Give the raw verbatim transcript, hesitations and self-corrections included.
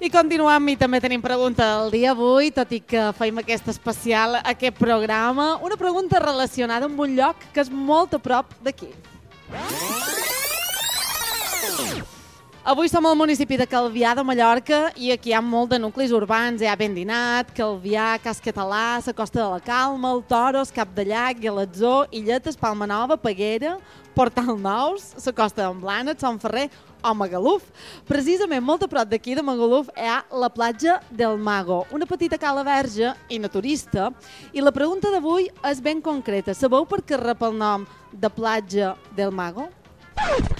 I continuem, i també tenim pregunta del dia avui, tot i que feim aquest especial, aquest programa. Una pregunta relacionada amb un lloc que és molt a prop d'aquí. Avui som al municipi de Calvià de Mallorca i aquí hi ha molt de nuclis urbans. Hi ha Bendinat, Calvià, Cas Català, la Costa de la Calma, el Toros, Cap de Llac, Guelatzó, Illetes, Palma Nova, Peguera, Portal Nous, la Costa d'en Blanes, Sant Ferrer o Magaluf. Precisament molt a prop d'aquí de Magaluf hi ha la platja del Mago, una petita cala verge i naturista. I la pregunta d'avui és ben concreta. Sabeu per què rep el nom de platja del Mago?